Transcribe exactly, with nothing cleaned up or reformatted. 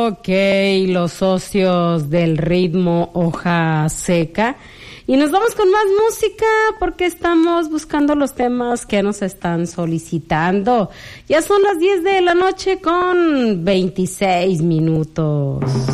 Ok, los socios del ritmo Hoja Seca. Y nos vamos con más música porque estamos buscando los temas que nos están solicitando. Ya son las diez de la noche con veintiséis minutos.